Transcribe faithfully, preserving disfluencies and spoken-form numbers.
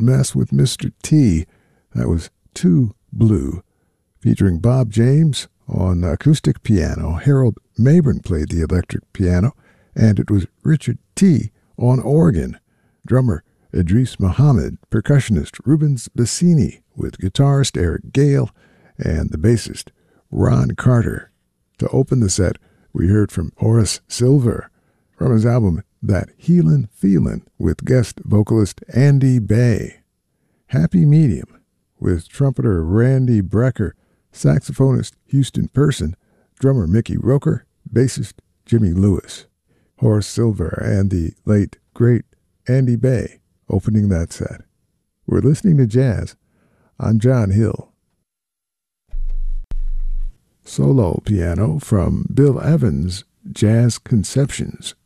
Mess with Mister T. That was Too Blue, featuring Bob James on acoustic piano. Harold Mabern played the electric piano, and it was Richard T. on organ. Drummer Idris Muhammad, percussionist Rubens Bassini, with guitarist Eric Gale, and the bassist Ron Carter. To open the set, we heard from Horace Silver from his album That Healin' Feelin' with guest vocalist Andy Bay. Happy Medium with trumpeter Randy Brecker, saxophonist Houston Person, drummer Mickey Roker, bassist Jimmy Lewis. Horace Silver and the late, great Andy Bay opening that set. We're listening to jazz. I'm John Hill. Solo piano from Bill Evans' Jazz Conceptions.